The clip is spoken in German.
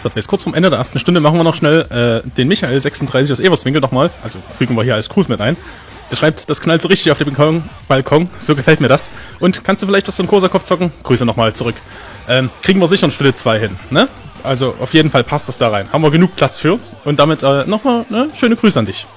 So, jetzt kurz vom Ende der ersten Stunde machen wir noch schnell den Michael 36 aus Everswinkel nochmal. Also fügen wir hier als Gruß mit ein. Der schreibt, das knallt so richtig auf dem Balkon. So gefällt mir das. Und kannst du vielleicht aus so einem Korsakopf zocken? Grüße nochmal zurück. Kriegen wir sicher in Stunde 2 hin, ne? Also auf jeden Fall passt das da rein. Haben wir genug Platz für. Und damit nochmal schöne Grüße an dich.